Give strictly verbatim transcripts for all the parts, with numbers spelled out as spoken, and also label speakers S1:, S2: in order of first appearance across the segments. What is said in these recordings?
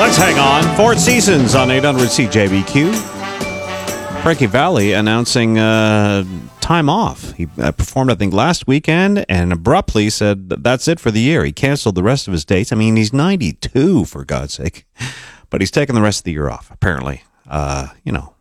S1: Let's hang on. Four Seasons on eight hundred C J B Q. Frankie Valli announcing uh, time off. He uh, performed, I think, last weekend and abruptly said that that's it for the year. He canceled the rest of his dates. I mean, he's ninety-two, for God's sake. But he's taking the rest of the year off, apparently. Uh, you know,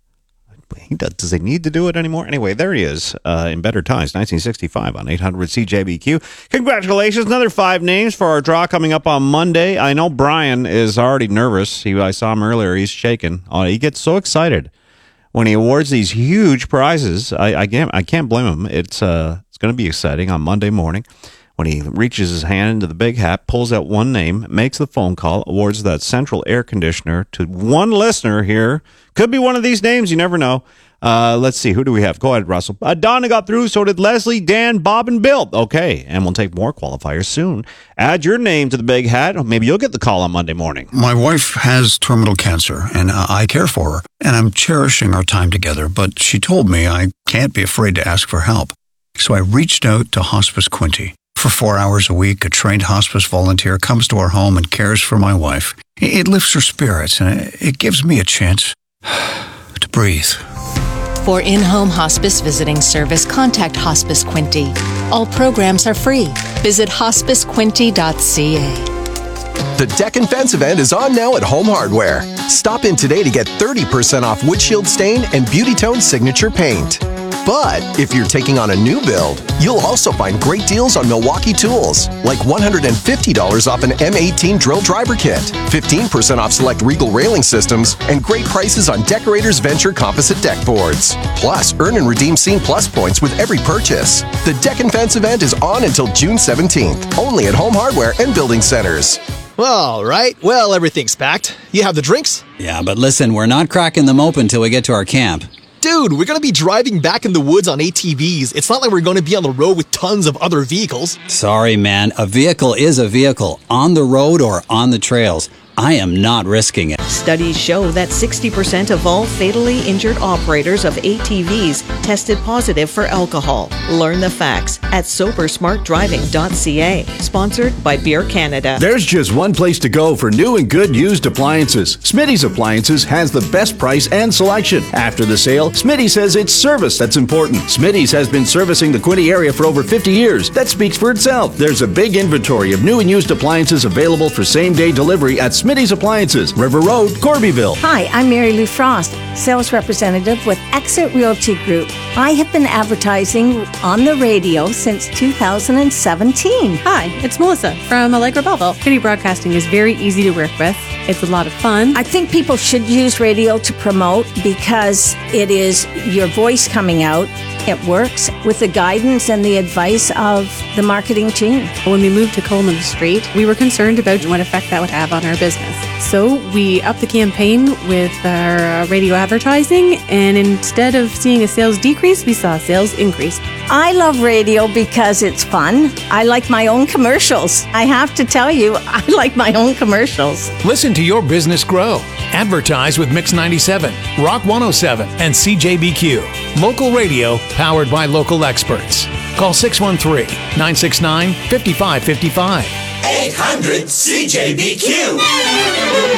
S1: he does, does he need to do it anymore? Anyway, there he is uh, in Better Times, nineteen sixty-five on eight hundred C J B Q. Congratulations. Another five names for our draw coming up on Monday. I know Brian is already nervous. He, I saw him earlier. He's shaking. Uh, he gets so excited when he awards these huge prizes. I, I can't I can't blame him. It's uh it's going to be exciting on Monday morning when he reaches his hand into the big hat, pulls out one name, makes the phone call, awards that central air conditioner to one listener here. Could be one of these names. You never know. Uh, let's see. Who do we have? Go ahead, Russell. Uh, Donna got through. So did Leslie, Dan, Bob, and Bill. Okay. And we'll take more qualifiers soon. Add your name to the big hat. Maybe you'll get the call on Monday morning.
S2: My wife has terminal cancer, and I care for her. And I'm cherishing our time together. But she told me I can't be afraid to ask for help. So I reached out to Hospice Quinte. For four hours a week, a trained hospice volunteer comes to our home and cares for my wife. It lifts her spirits, and it gives me a chance to breathe.
S3: For in-home hospice visiting service, contact Hospice Quinte. All programs are free. Visit hospice quinte dot c a.
S4: The Deck and Fence event is on now at Home Hardware. Stop in today to get thirty percent off Wood Shield Stain and Beauty Tone Signature Paint. But if you're taking on a new build, you'll also find great deals on Milwaukee tools, like one hundred fifty dollars off an M eighteen drill driver kit, fifteen percent off select Regal railing systems, and great prices on Decorators Venture composite deck boards. Plus, earn and redeem Scene Plus points with every purchase. The Deck and Fence event is on until June seventeenth, only at Home Hardware and Building Centers.
S5: All right. Well, everything's packed. You have the drinks?
S6: Yeah, but listen, we're not cracking them open till we get to our camp.
S5: Dude, we're going to be driving back in the woods on A T Vs. It's not like we're going to be on the road with tons of other vehicles.
S6: Sorry, man. A vehicle is a vehicle, on the road or on the trails. I am not risking it.
S7: Studies show that sixty percent of all fatally injured operators of A T Vs tested positive for alcohol. Learn the facts at sober smart driving dot c a. Sponsored by Beer Canada.
S8: There's just one place to go for new and good used appliances. Smitty's Appliances has the best price and selection. After the sale, Smitty says it's service that's important. Smitty's has been servicing the Quinte area for over fifty years. That speaks for itself. There's a big inventory of new and used appliances available for same-day delivery at Smitty's Appliances, River Road, Corbyville.
S9: Hi, I'm Mary Lou Frost, sales representative with Exit Realty Group. I have been advertising on the radio since two thousand seventeen.
S10: Hi, it's Melissa from Allegra Belleville. Quinte Broadcasting is very easy to work with. It's a lot of fun.
S9: I think people should use radio to promote because it is your voice coming out. It works with the guidance and the advice of the marketing team.
S10: When we moved to Coleman Street, we were concerned about what effect that would have on our business. So we upped the campaign with our radio advertising, and instead of seeing a sales decrease, we saw a sales increase.
S9: I love radio because it's fun. I like my own commercials. I have to tell you, I like my own commercials.
S11: Listen to your business grow. Advertise with Mix ninety-seven, Rock one oh seven, and C J B Q. Local radio powered by local experts. Call six one three, nine six nine, five five five five.
S12: eight hundred C J B Q.